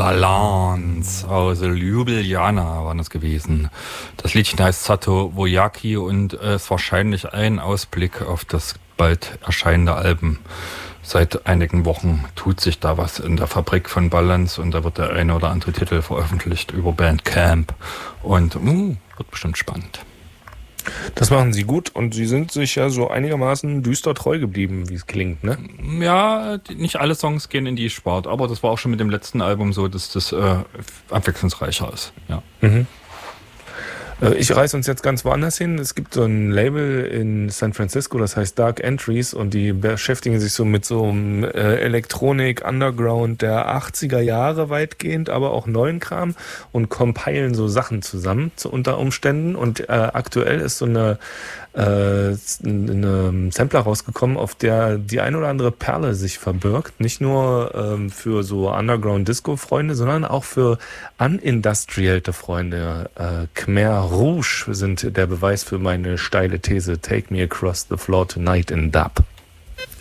Balance aus Ljubljana waren es gewesen. Das Liedchen heißt Sato Vojaki und ist wahrscheinlich ein Ausblick auf das bald erscheinende Album. Seit einigen Wochen tut sich da was in der Fabrik von Balance und da wird der eine oder andere Titel veröffentlicht über Bandcamp und wird bestimmt spannend. Das machen sie gut und sie sind sich ja so einigermaßen düster treu geblieben, wie es klingt, ne? Ja, nicht alle Songs gehen in die Sparte, aber das war auch schon mit dem letzten Album so, dass das abwechslungsreicher ist. Ja. Mhm. Ich reiße uns jetzt ganz woanders hin. Es gibt so ein Label in San Francisco, das heißt Dark Entries und die beschäftigen sich so mit so einem Elektronik, Underground der 80er Jahre weitgehend, aber auch neuen Kram und compilen so Sachen zusammen unter Umständen und aktuell ist so eine Sampler rausgekommen, auf der die ein oder andere Perle sich verbirgt. Nicht nur für so Underground-Disco-Freunde, sondern auch für unindustrialte Freunde. Khmer Rouge sind der Beweis für meine steile These. Take me across the floor tonight in Dub.